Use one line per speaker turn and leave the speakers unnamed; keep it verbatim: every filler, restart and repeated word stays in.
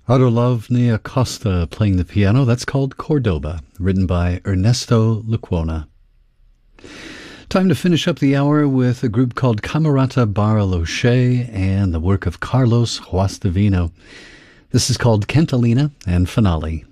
Adolovny Acosta playing the piano. That's called Cordoba, written by Ernesto Lecuona. Time to finish up the hour with a group called Camerata Bariloche and the work of Carlos Guastavino. This is called Cantalina and Finale.